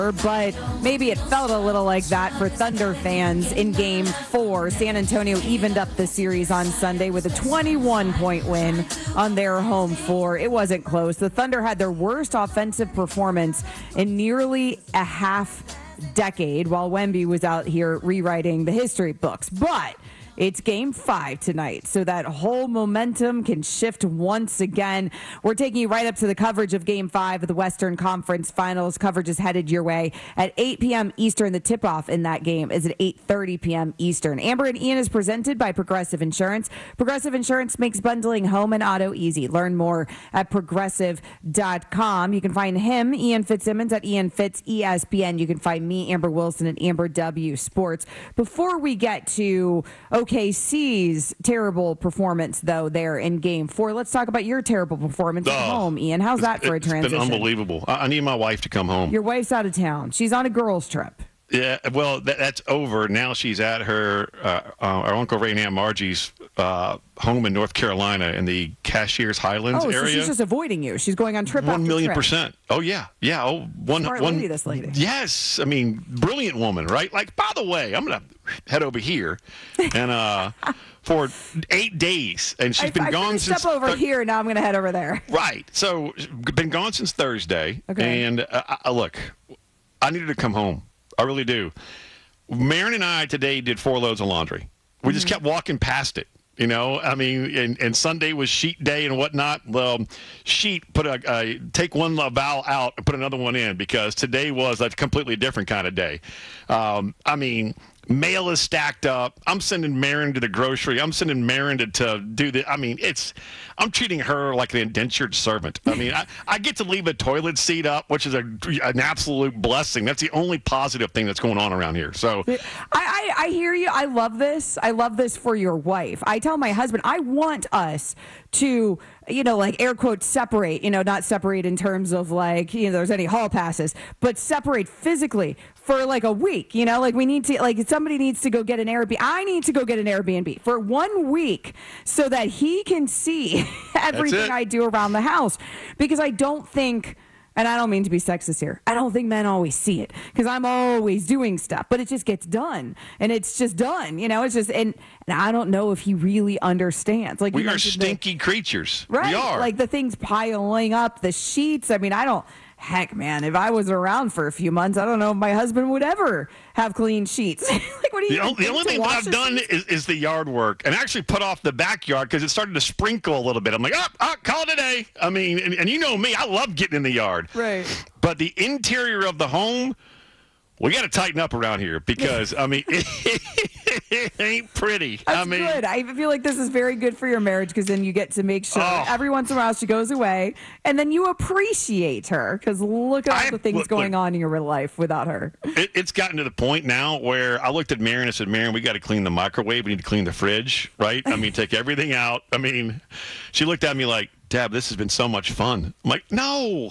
but maybe it felt a little like that for Thunder fans in Game 4. San Antonio evened up the series on Sunday with a 21-point win on their home floor. It wasn't close. The Thunder had their worst offensive performance in nearly a half decade while Wemby was out here rewriting the history books. But it's Game 5 tonight, so that whole momentum can shift once again. We're taking you right up to the coverage of Game 5 of the Western Conference Finals. Coverage is headed your way at 8 p.m. Eastern. The tip-off in that game is at 8:30 p.m. Eastern. Amber and Ian is presented by Progressive Insurance. Progressive Insurance makes bundling home and auto easy. Learn more at Progressive.com. You can find him, Ian Fitzsimmons, at Ian Fitz ESPN. You can find me, Amber Wilson, at Amber W Sports. Before we get to OKC's terrible performance, though, there in Game 4. Let's talk about your terrible performance at home, Ian. How's that for a transition? It's been unbelievable. I need my wife to come home. Your wife's out of town. She's on a girls' trip. Yeah, well, that's over. Now she's at our Uncle Ray and Aunt Margie's home in North Carolina in the Cashiers Highlands area. Oh, so she's just avoiding you. She's going on trip after 1,000,000%. Oh, yeah. Yeah. Oh, Smart lady, this lady. Yes. I mean, brilliant woman, right? Like, by the way, I'm going to head over here and for 8 days. And she's been gone since... step over here, now I'm going to head over there. Right. So, been gone since Thursday. Okay. And look, I needed to come home. I really do. Marin and I today did 4 loads of laundry. We just kept walking past it. You know, I mean, and Sunday was sheet day and whatnot. Well, sheet put take one vowel out and put another one in because today was a completely different kind of day. I mean, mail is stacked up. I'm sending Marin to the grocery. I'm sending Marin to do the. I mean, I'm treating her like an indentured servant. I mean, I get to leave a toilet seat up, which is an absolute blessing. That's the only positive thing that's going on around here. So I hear you. I love this. I love this for your wife. I tell my husband, I want us to, like air quotes, separate, not separate in terms of like, there's any hall passes, but separate physically for like a week, like we need to, like somebody needs to go get an Airbnb. I need to go get an Airbnb for 1 week so that he can see everything I do around the house, because I don't think, and I don't mean to be sexist here, I don't think men always see it because I'm always doing stuff, but it just gets done and it's just done, it's just, and I don't know if he really understands. Like we are stinky creatures. Right. We are. Like the things piling up, the sheets. I mean, heck, man, if I was around for a few months, I don't know if my husband would ever have clean sheets. Like, what do you The only thing that I've done is the yard work and actually put off the backyard because it started to sprinkle a little bit. I'm like, call it a day. I mean, and you know me, I love getting in the yard. Right. But the interior of the home, we got to tighten up around here because, I mean, it ain't pretty. That's good. I feel like this is very good for your marriage because then you get to make sure every once in a while she goes away and then you appreciate her because look at all the things going on in your real life without her. It's gotten to the point now where I looked at Marin and I said, Marin, we got to clean the microwave. We need to clean the fridge, right? I mean, take everything out. I mean, she looked at me like, Dad, this has been so much fun. I'm like, no.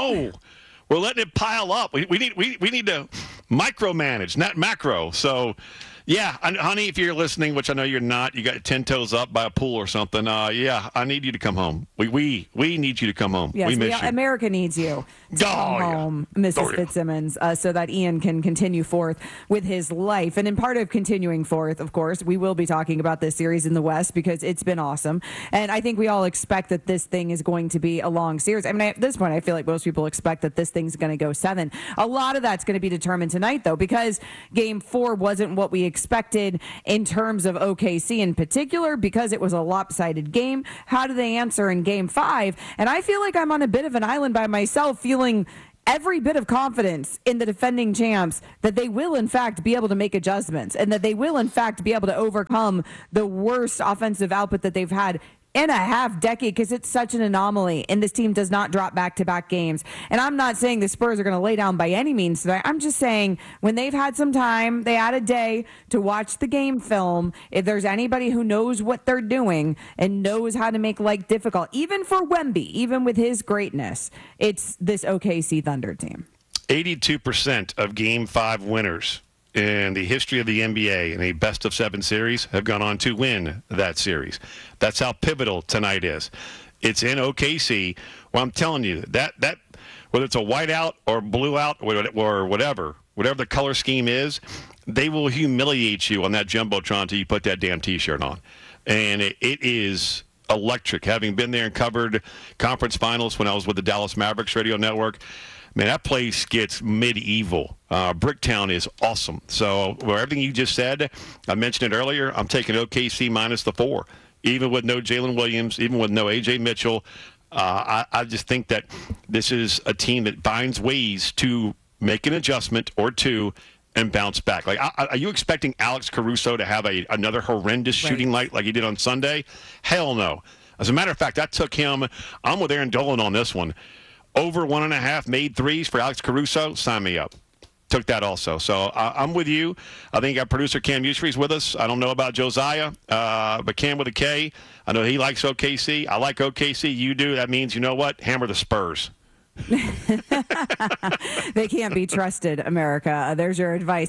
We're letting it pile up. We need to micromanage, not macro. So, yeah, honey, if you're listening, which I know you're not, you got 10 toes up by a pool or something. Yeah, I need you to come home. We need you to come home. Yes, we miss you. America needs you to come home, Mrs. Fitzsimmons, so that Ian can continue forth with his life. And in part of continuing forth, of course, we will be talking about this series in the West because it's been awesome. And I think we all expect that this thing is going to be a long series. I mean, at this point, I feel like most people expect that this thing's going to go 7. A lot of that's going to be determined tonight, though, because Game 4 wasn't what we expected in terms of OKC in particular, because it was a lopsided game. How do they answer in Game 5? And I feel like I'm on a bit of an island by myself, feeling every bit of confidence in the defending champs that they will, in fact, be able to make adjustments and that they will, in fact, be able to overcome the worst offensive output that they've had in a half decade, because it's such an anomaly, and this team does not drop back-to-back games. And I'm not saying the Spurs are going to lay down by any means tonight. I'm just saying when they've had some time, they had a day to watch the game film. If there's anybody who knows what they're doing and knows how to make life difficult, even for Wemby, even with his greatness, it's this OKC Thunder team. 82% of Game 5 winners in the history of the NBA in a best-of-7 series have gone on to win that series. That's how pivotal tonight is. It's in OKC. Well, I'm telling you, that whether it's a whiteout or blue out or whatever the color scheme is, they will humiliate you on that Jumbotron until you put that damn T-shirt on. And it is electric. Having been there and covered conference finals when I was with the Dallas Mavericks radio network, man, that place gets medieval. Bricktown is awesome. So, everything you just said, I mentioned it earlier, I'm taking OKC minus the 4. Even with no Jalen Williams, even with no A.J. Mitchell, I just think that this is a team that finds ways to make an adjustment or two and bounce back. Like, are you expecting Alex Caruso to have another horrendous shooting night like he did on Sunday? Hell no. As a matter of fact, I took him. I'm with Aaron Dolan on this one. Over 1.5 made threes for Alex Caruso. Sign me up. Took that also. So I'm with you. I think our producer Cam Usry's with us. I don't know about Josiah, but Cam with a K. I know he likes OKC. I like OKC. You do. That means, you know what? Hammer the Spurs. They can't be trusted, America. There's your advice.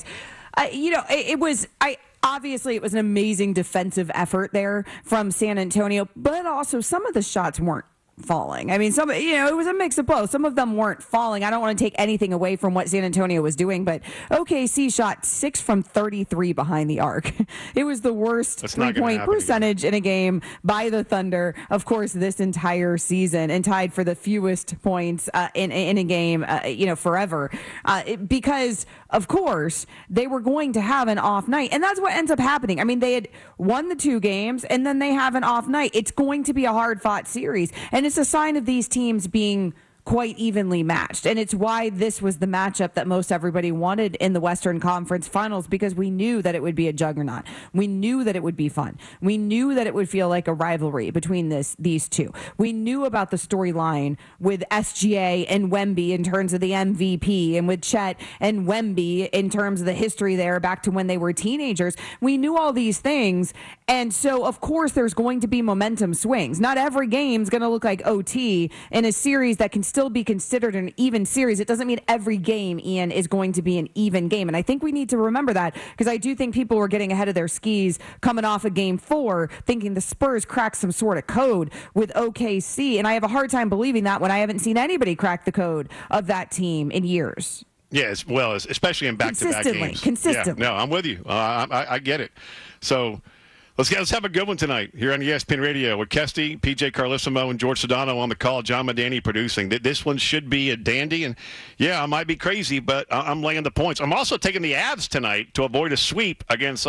Obviously, it was an amazing defensive effort there from San Antonio, but also some of the shots weren't falling. I mean, it was a mix of both. Some of them weren't falling. I don't want to take anything away from what San Antonio was doing, but OKC shot 6 from 33 behind the arc. It was the worst 3-point percentage in a game by the Thunder, of course, this entire season, and tied for the fewest points in a game, forever. Because, of course, they were going to have an off night, and that's what ends up happening. I mean, they had won the 2 games, and then they have an off night. It's going to be a hard-fought series, and it's a sign of these teams being quite evenly matched. And it's why this was the matchup that most everybody wanted in the Western Conference Finals, because we knew that it would be a juggernaut. We knew that it would be fun. We knew that it would feel like a rivalry between these two. We knew about the storyline with SGA and Wemby in terms of the MVP, and with Chet and Wemby in terms of the history there back to when they were teenagers. We knew all these things. And so, of course, there's going to be momentum swings. Not every game's going to look like OT in a series that can still be considered an even series. It doesn't mean every game, Ian, is going to be an even game. And I think we need to remember that, because I do think people were getting ahead of their skis coming off of Game 4, thinking the Spurs cracked some sort of code with OKC. And I have a hard time believing that when I haven't seen anybody crack the code of that team in years. Yes, well, especially in back-to-back games. Consistently. Yeah, no, I'm with you. I get it. So let's have a good one tonight here on ESPN Radio with Kesty, PJ Carlissimo, and George Sedano on the call. John Medani producing. This one should be a dandy. And, yeah, I might be crazy, but I'm laying the points. I'm also taking the Avs tonight to avoid a sweep against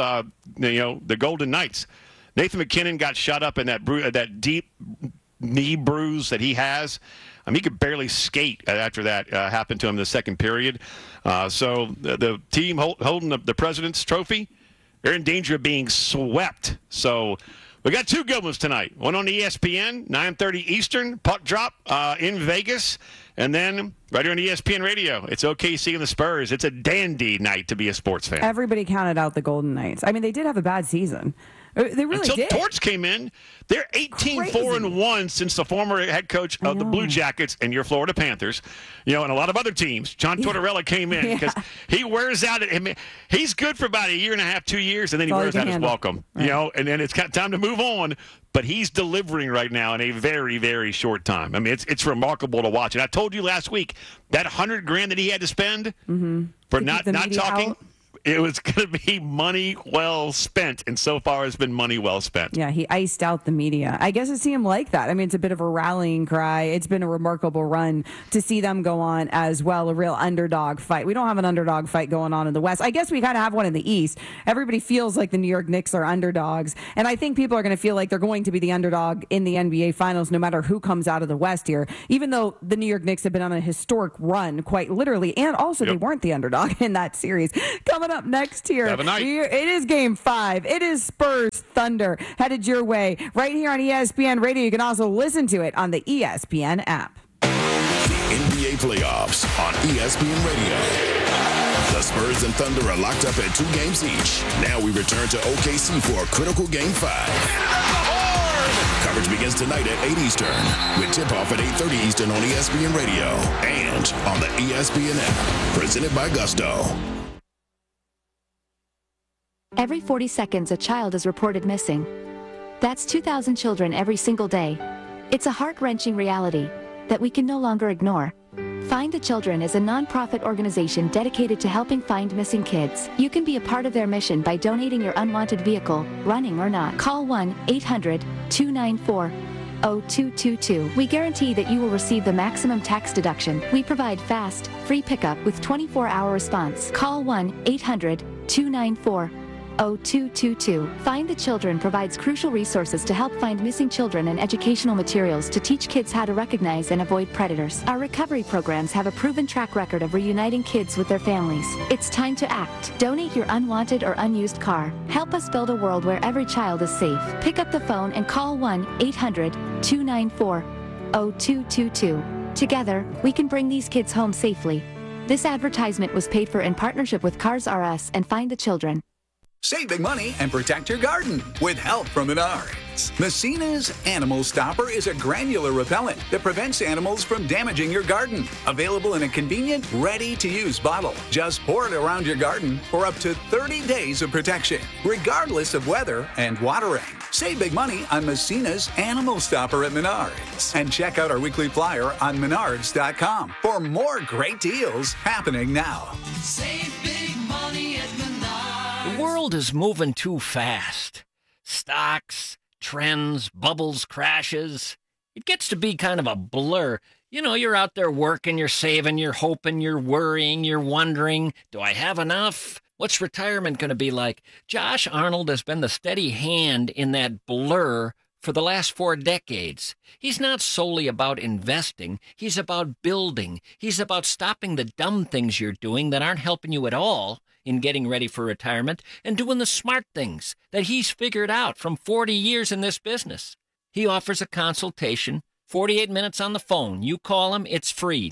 the Golden Knights. Nathan McKinnon got shot up in that deep knee bruise that he has. I mean, he could barely skate after that happened to him in the second period. So the team holding the President's Trophy, they're in danger of being swept. So we got 2 good ones tonight. One on ESPN, 9:30 Eastern, puck drop in Vegas. And then right here on ESPN Radio, it's OKC and the Spurs. It's a dandy night to be a sports fan. Everybody counted out the Golden Knights. I mean, they did have a bad season. They really Until did. Torts came in, they're 18-4-1 since the former head coach of the Blue Jackets and your Florida Panthers, and a lot of other teams. John Tortorella came in because he wears out. He's good for about a year and a half, 2 years, and then he wears out his welcome. Right. And then it's got time to move on. But he's delivering right now in a very, very short time. I mean, it's remarkable to watch. And I told you last week that $100,000 that he had to spend for not talking. Out. It was going to be money well spent, and so far it's been money well spent. Yeah, he iced out the media. I guess it seemed like that. I mean, it's a bit of a rallying cry. It's been a remarkable run to see them go on as well, a real underdog fight. We don't have an underdog fight going on in the West. I guess we kind of have one in the East. Everybody feels like the New York Knicks are underdogs, and I think people are going to feel like they're going to be the underdog in the NBA Finals no matter who comes out of the West here, even though the New York Knicks have been on a historic run, quite literally, and also they weren't the underdog in that series. Coming up next here, it is Game 5. It is Spurs Thunder headed your way right here on ESPN Radio. You can also listen to it on the ESPN app. The NBA playoffs on ESPN Radio. The Spurs and Thunder are locked up at 2 games each. Now we return to OKC for a critical Game 5. Coverage begins tonight at 8 Eastern with tip-off at 8:30 Eastern on ESPN Radio and on the ESPN app. Presented by Gusto. Every 40 seconds, a child is reported missing. That's 2,000 children every single day. It's a heart-wrenching reality that we can no longer ignore. Find the Children is a non-profit organization dedicated to helping find missing kids. You can be a part of their mission by donating your unwanted vehicle, running or not. Call 1-800-294-0222. We guarantee that you will receive the maximum tax deduction. We provide fast, free pickup with 24-hour response. Call 1-800-294-0222. Find the Children provides crucial resources to help find missing children and educational materials to teach kids how to recognize and avoid predators. Our recovery programs have a proven track record of reuniting kids with their families. It's time to act. Donate your unwanted or unused car. Help us build a world where every child is safe. Pick up the phone and call 1-800-294-0222. Together, we can bring these kids home safely. This advertisement was paid for in partnership with Cars R Us and Find the Children. Save big money and protect your garden with help from Menards. Messina's Animal Stopper is a granular repellent that prevents animals from damaging your garden. Available in a convenient, ready-to-use bottle. Just pour it around your garden for up to 30 days of protection, regardless of weather and watering. Save big money on Messina's Animal Stopper at Menards. And check out our weekly flyer on menards.com for more great deals happening now. Save big money at Menards. The world is moving too fast. Stocks, trends, bubbles, crashes. It gets to be kind of a blur. You know, you're out there working, you're saving, you're hoping, you're worrying, you're wondering, do I have enough? What's retirement going to be like? Josh Arnold has been the steady hand in that blur for the last 4 decades. He's not solely about investing. He's about building. He's about stopping the dumb things you're doing that aren't helping you at all in getting ready for retirement and doing the smart things that he's figured out from 40 years in this business. He offers a consultation, 48 minutes on the phone. You call him, it's free,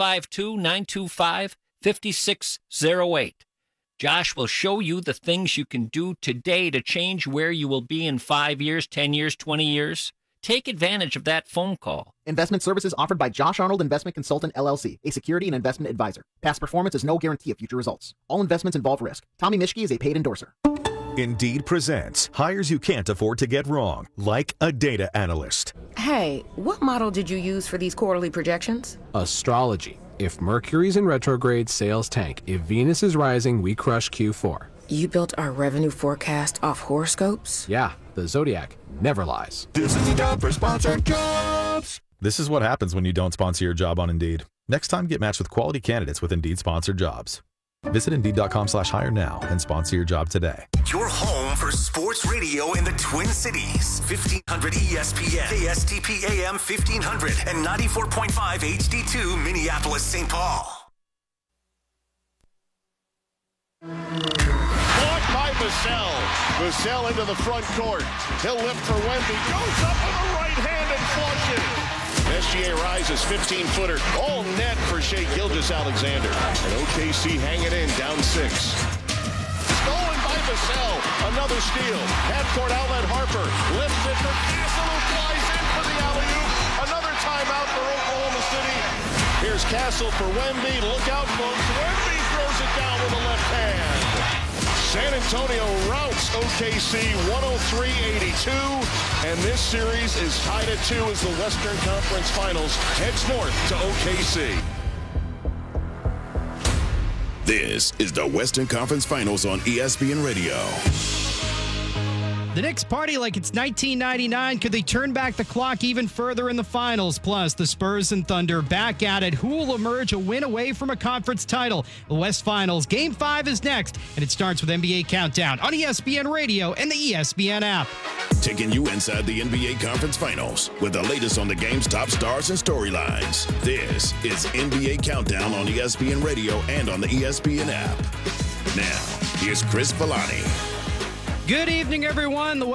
952-925-5608. Josh will show you the things you can do today to change where you will be in 5 years, 10 years, 20 years. Take advantage of that phone call. Investment services offered by Josh Arnold Investment Consultant, LLC, a security and investment advisor. Past performance is no guarantee of future results. All investments involve risk. Tommy Mischke is a paid endorser. Indeed presents hires you can't afford to get wrong, like a data analyst. Hey, what model did you use for these quarterly projections? Astrology. If Mercury's in retrograde, sales tank. If Venus is rising, we crush Q4. You built our revenue forecast off horoscopes? Yeah, the Zodiac never lies. This is the job for sponsored jobs. This is what happens when you don't sponsor your job on Indeed. Next time, get matched with quality candidates with Indeed sponsored jobs. Visit Indeed.com/hire now and sponsor your job today. Your home for sports radio in the Twin Cities. 1500 ESPN, KSTP AM 1500, and 94.5 HD2 Minneapolis, St. Paul. Blocked by Vassell. Vassell into the front court. He'll lift for Wemby. Goes up with a right hand and flushes. SGA rises, 15-footer. All net for Shai Gilgeous-Alexander. And OKC hanging in, down 6. Stolen by Vassell. Another steal. Half-court outlet Harper. Lifts it for Castle, who flies in for the alley-oop. Another timeout for Oklahoma City. Here's Castle for Wemby. Look out, folks. Wemby throws it down with a left hand. San Antonio routs OKC 103-82, and this series is tied at 2 as the Western Conference Finals heads north to OKC. This is the Western Conference Finals on ESPN Radio. The Knicks party like it's 1999. Could they turn back the clock even further in the finals? Plus, the Spurs and Thunder back at it. Who will emerge a win away from a conference title? The West Finals. Game 5 is next, and it starts with NBA Countdown on ESPN Radio and the ESPN app. Taking you inside the NBA Conference Finals with the latest on the game's top stars and storylines. This is NBA Countdown on ESPN Radio and on the ESPN app. Now, here's Chris Villani. Good evening, everyone. The